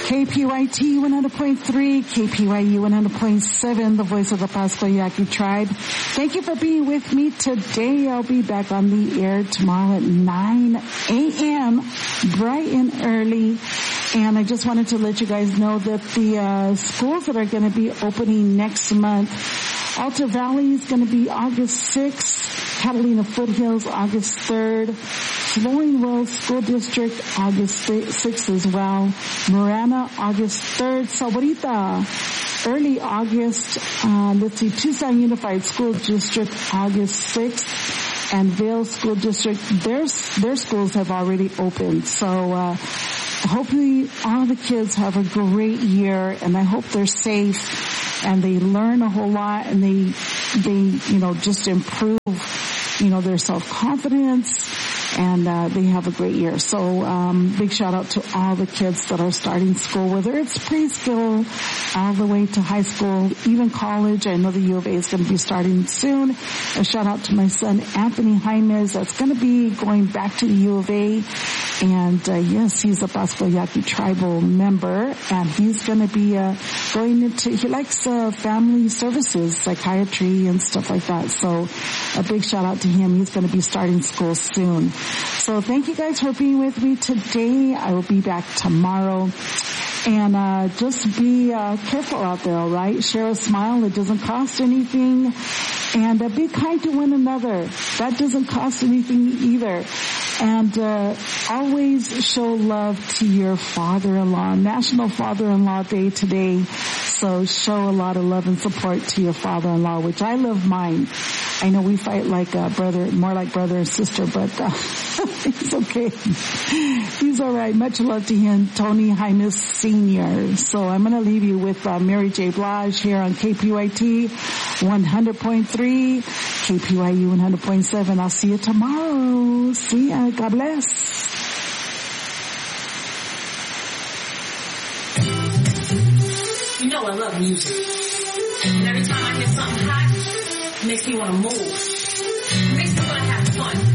KPYT 100.3, KPYU 100.7, the voice of the Pascua Yaqui tribe. Thank you for being with me today. I'll be back on the air tomorrow at 9 a.m., bright and early. And I just wanted to let you guys know that the schools that are going to be opening next month, Alta Valley is going to be August 6th, Catalina Foothills August 3rd, Flowing Wells School District August 6th as well, Marana August 3rd, Sahuarita early August, Tucson Unified School District August 6th, and Vail School District, their schools have already opened. So hopefully all the kids have a great year, and I hope they're safe and they learn a whole lot, and they just improve, their self-confidence, and they have a great year. So big shout out to all the kids that are starting school, whether it's preschool all the way to high school, even college. I know the U of A is going to be starting soon. A shout out to my son Anthony Jaimes, that's going to be going back to the U of A. And yes, he's a Pascua Yaqui tribal member, and he's going to be going into, he likes family services, psychiatry and stuff like that. So a big shout out to him. He's going to be starting school soon. So thank you guys for being with me today. I will be back tomorrow. And just be careful out there, all right? Share a smile. It doesn't cost anything. And be kind to one another. That doesn't cost anything either. And always show love to your father-in-law. National Father-in-Law Day today. So show a lot of love and support to your father-in-law, which I love mine. I know we fight like a brother, more like brother and sister, but it's okay. He's all right. Much love to him, Tony Jaimes Sr. So I'm going to leave you with Mary J. Blige here on KPYT 100.3, KPYU 100.7. I'll see you tomorrow. See ya. God bless. You know I love music. And every time I hear something hot, it makes me want to move. It makes me want to have fun.